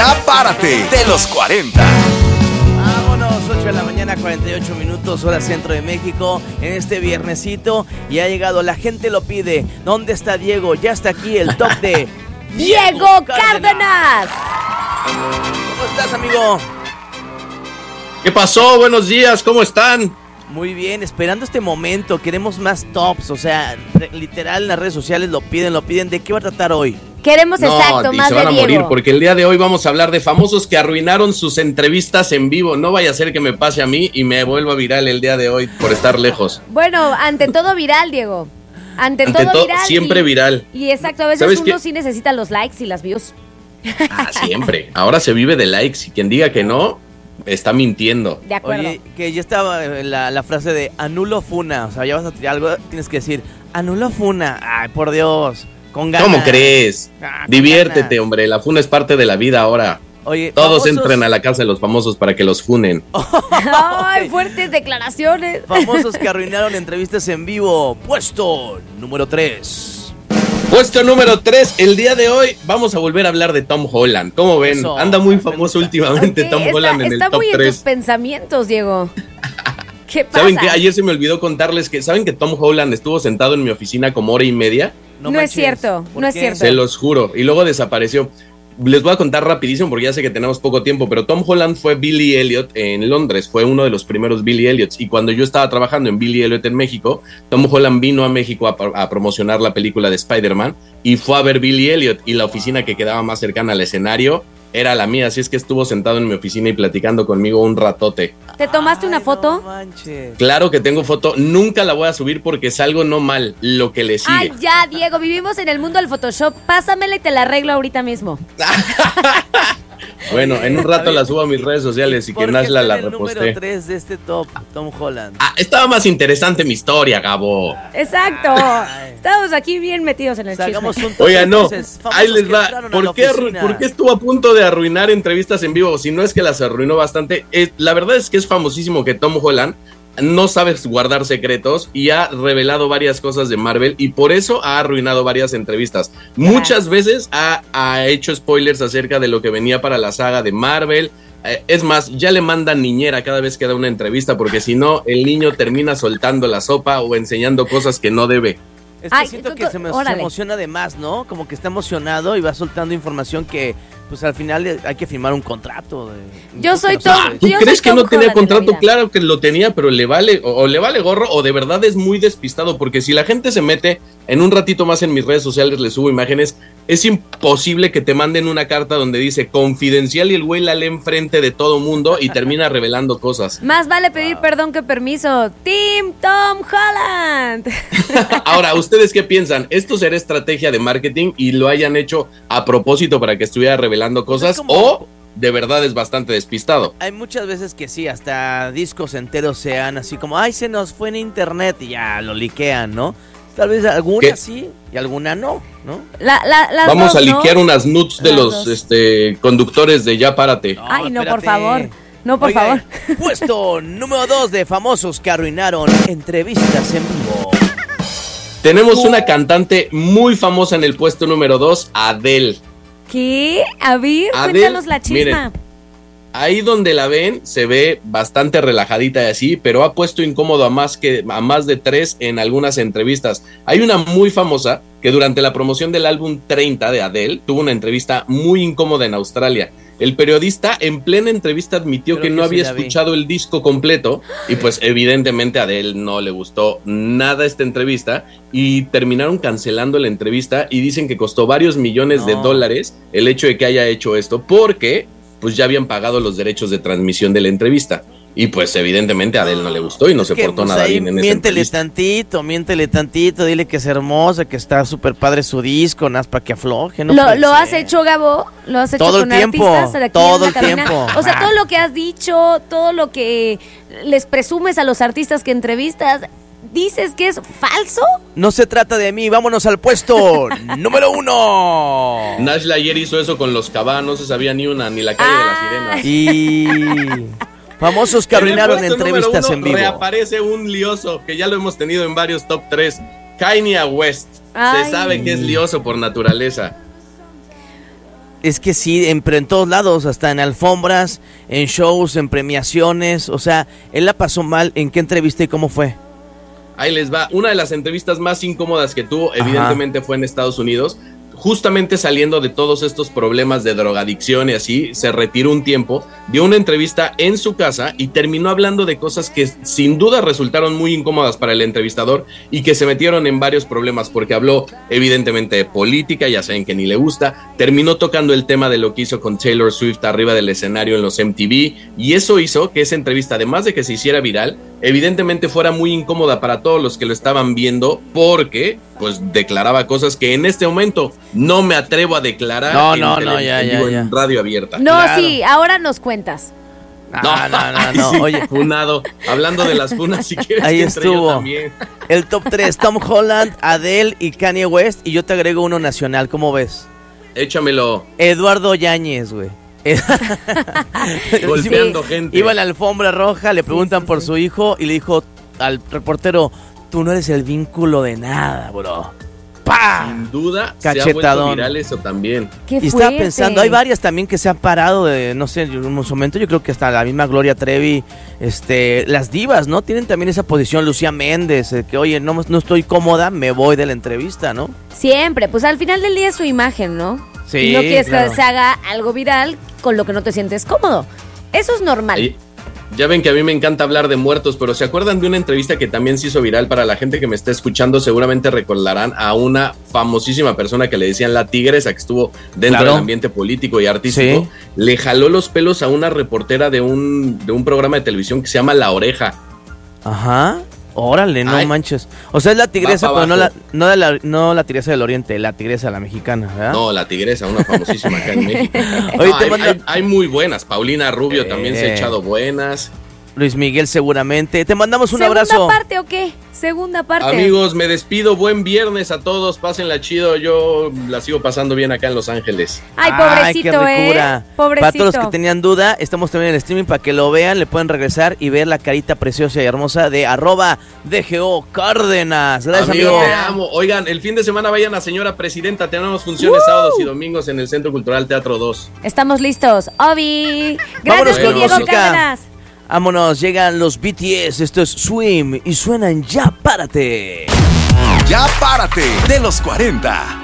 Ya párate de los 40. Vámonos, 8 de la mañana, 48 minutos, hora centro de México, en este viernesito. Y ha llegado, la gente lo pide. ¿Dónde está Diego? Ya está aquí el top de Diego Cárdenas. ¿Cómo estás, amigo? ¿Qué pasó? Buenos días, ¿cómo están? Muy bien, esperando este momento. Queremos más tops, o sea, literal en las redes sociales lo piden. ¿De qué va a tratar hoy? Queremos exacto, más se van de a Diego. morir porque el día de hoy vamos a hablar de famosos que arruinaron sus entrevistas en vivo. No vaya a ser que me pase a mí y me vuelva viral el día de hoy por estar lejos. Bueno, ante todo viral, Diego. Ante todo viral. Siempre viral. Y exacto, a veces uno sí necesita los likes y las views. Siempre. Ahora se vive de likes y quien diga que no, está mintiendo. De acuerdo. Oye, que ya estaba la frase de anulo funa. O sea, ya vas a tirar algo, tienes que decir, anulo funa. Ay, por Dios. Con ganas. ¿Cómo crees? Diviértete, hombre. La funa es parte de la vida ahora. Oye, todos entren a la casa de los famosos para que los funen. ¡Ay, fuertes declaraciones! Famosos que arruinaron entrevistas en vivo. Puesto número 3. Puesto número 3. El día de hoy vamos a volver a hablar de Tom Holland. ¿Cómo ven? Eso, anda muy famoso últimamente Tom Holland en el top 3. Está muy en tus pensamientos, Diego. ¿Qué pasa? ¿Saben qué? Ayer se me olvidó contarles que ¿saben que Tom Holland estuvo sentado en mi oficina como hora y media? No es cierto, no es cierto. Se los juro. Y luego desapareció. Les voy a contar rapidísimo porque ya sé que tenemos poco tiempo, pero Tom Holland fue Billy Elliot en Londres, fue uno de los primeros Billy Elliots. Y cuando yo estaba trabajando en Billy Elliot en México, Tom Holland vino a México a promocionar la película de Spider-Man y fue a ver Billy Elliot, y la oficina que quedaba más cercana al escenario era la mía, así es que estuvo sentado en mi oficina y platicando conmigo un ratote. ¿Te tomaste una foto? No manches. Claro que tengo foto, nunca la voy a subir porque salgo no mal, lo que le sigue. Ay, ya, Diego, vivimos en el mundo del Photoshop, pásamela y te la arreglo ahorita mismo. Bueno, en un rato la subo a mis redes sociales y que Nashla la reposte. número 3 de este top, Tom Holland. Estaba más interesante mi historia, Gabo. Exacto. Estamos aquí bien metidos en el chisme. Oiga, no, ahí les va. ¿Por qué estuvo a punto de arruinar entrevistas en vivo? Si no es que las arruinó bastante. La verdad es que es famosísimo que Tom Holland no sabe guardar secretos y ha revelado varias cosas de Marvel y por eso ha arruinado varias entrevistas. Muchas veces ha hecho spoilers acerca de lo que venía para la saga de Marvel. Es más, ya le mandan niñera cada vez que da una entrevista porque si no, el niño termina soltando la sopa o enseñando cosas que no debe. Es que siento que se emociona de más, ¿no? Como que está emocionado y va soltando información que, pues al final hay que firmar un contrato. Yo soy Tom. ¿Tú crees que no tenía contrato? Claro que lo tenía, pero le vale gorro o de verdad es muy despistado, porque si la gente se mete, en un ratito más en mis redes sociales les subo imágenes, es imposible que te manden una carta donde dice confidencial y el güey la lee enfrente de todo mundo y termina revelando cosas. Más vale pedir perdón que permiso. Team Tom Holland. Ahora, ¿ustedes qué piensan? ¿Esto será estrategia de marketing y lo hayan hecho a propósito para que estuviera revelando cosas o de verdad es bastante despistado? Hay muchas veces que sí, hasta discos enteros sean así como, ay, se nos fue en internet y ya lo liquean, ¿no? Tal vez alguna sí y alguna no, ¿no? Vamos a liquear unas nudes de los conductores de Ya Párate. No, ay, no, espérate. por favor. No, por favor. Puesto número 2 de famosos que arruinaron entrevistas en vivo. Tenemos una cantante muy famosa en el puesto número 2, Adele. ¿Qué? A ver, cuéntanos la chisma. Miren, ahí donde la ven se ve bastante relajadita y así, pero ha puesto incómodo a más de 3 en algunas entrevistas. Hay una muy famosa que durante la promoción del álbum 30 de Adele tuvo una entrevista muy incómoda en Australia. El periodista en plena entrevista admitió que no había escuchado el disco completo y pues evidentemente a Adele no le gustó nada esta entrevista y terminaron cancelando la entrevista y dicen que costó varios millones de dólares el hecho de que haya hecho esto porque pues ya habían pagado los derechos de transmisión de la entrevista. Y pues evidentemente a Adele no le gustó y no se portó nada bien en esa entrevista. Miéntele tantito, dile que es hermosa, que está súper padre su disco, nada más para que afloje. No ¿Lo has hecho, Gabo? ¿Lo has hecho todo con el tiempo, artistas aquí todo en la el cabina? tiempo. O sea, todo lo que has dicho, todo lo que les presumes a los artistas que entrevistas, ¿dices que es falso? No se trata de mí, vámonos al puesto número 1. Nashla ayer hizo eso con los Cabá, no se sabía ni una, ni la calle de las sirenas. Y famosos que arruinaron entrevistas en vivo. Reaparece un lioso, que ya lo hemos tenido en varios top 3, Kanye West. Ay. Se sabe que es lioso por naturaleza. Es que sí, pero en todos lados, hasta en alfombras, en shows, en premiaciones, o sea, él la pasó mal. ¿En qué entrevista y cómo fue? Ahí les va. Una de las entrevistas más incómodas que tuvo, evidentemente, fue en Estados Unidos. Justamente saliendo de todos estos problemas de drogadicción y así, se retiró un tiempo, dio una entrevista en su casa y terminó hablando de cosas que sin duda resultaron muy incómodas para el entrevistador y que se metieron en varios problemas, porque habló evidentemente de política, ya saben que ni le gusta, terminó tocando el tema de lo que hizo con Taylor Swift arriba del escenario en los MTV, y eso hizo que esa entrevista, además de que se hiciera viral, evidentemente fuera muy incómoda para todos los que lo estaban viendo, porque pues declaraba cosas que en este momento no me atrevo a declarar en radio abierta. No, claro. Sí, ahora nos cuentas. No. Oye, funado. Hablando de las funas, si quieres. Ahí estuvo. El top 3, Tom Holland, Adele y Kanye West. Y yo te agrego uno nacional, ¿cómo ves? Échamelo. Eduardo Yáñez, güey. Golpeando gente. Iba en la alfombra roja, le preguntan por su hijo y le dijo al reportero: tú no eres el vínculo de nada, bro. ¡Pah! Sin duda, cachetadón. Se ha vuelto viral eso también. Qué y estaba pensando, hay varias también que se han parado de, no sé, en un momento, yo creo que hasta la misma Gloria Trevi, las divas, ¿no? Tienen también esa posición, Lucía Méndez, que oye, no estoy cómoda, me voy de la entrevista, ¿no? Siempre, pues al final del día es su imagen, ¿no? Sí, y no quieres claro. que se haga algo viral con lo que no te sientes cómodo. Eso es normal. Ahí. Ya ven que a mí me encanta hablar de muertos, pero ¿se acuerdan de una entrevista que también se hizo viral? Para la gente que me está escuchando, seguramente recordarán a una famosísima persona que le decían la tigresa, que estuvo dentro del ambiente político y artístico. Sí. Le jaló los pelos a una reportera de un programa de televisión que se llama La Oreja. Ajá. Órale, no manches. O sea, es la tigresa, pero no la tigresa del oriente, la tigresa, la mexicana, ¿verdad? No, la tigresa, una famosísima acá en México. Oye, hay muy buenas. Paulina Rubio también se ha echado buenas. Luis Miguel seguramente. Te mandamos un abrazo. ¿Segunda parte o qué? Segunda parte. Amigos, me despido. Buen viernes a todos. Pásenla chido. Yo la sigo pasando bien acá en Los Ángeles. Ay, pobrecito, qué ricura. Pobrecito. Para todos los que tenían duda, estamos también en el streaming para que lo vean. Le pueden regresar y ver la carita preciosa y hermosa de @DGO Cárdenas. Gracias, amigo. Te amo. Oigan, el fin de semana vayan a Señora Presidenta. Tenemos funciones sábados y domingos en el Centro Cultural Teatro 2. Estamos listos. Obi. Vámonos Gracias, con Diego música. Cárdenas. Vámonos, llegan los BTS, esto es Swim y suenan Ya Párate. Ya Párate de los 40.